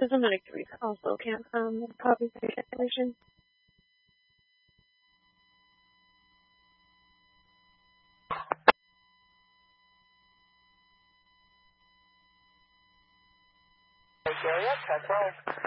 is a medic also can't copy information. Area, check 1.